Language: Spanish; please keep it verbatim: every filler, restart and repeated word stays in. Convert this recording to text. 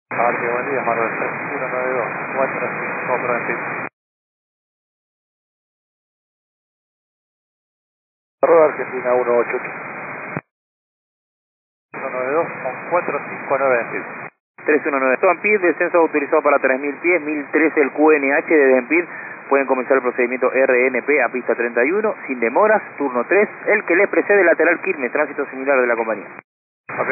Arte, buen día, Manuel tres uno nueve dos, cuatro cinco Francisco. Rueda Argentina uno ocho ocho. uno nueve dos con cuatro cinco nueve Denpid. tres uno nueve. Denpid, descenso autorizado para tres mil pies, mil trece el Q N H de Denpid. Pueden comenzar el procedimiento R N P a pista treinta y uno, sin demoras, turno tres, el que le precede lateral Quilmes, tránsito similar de la compañía.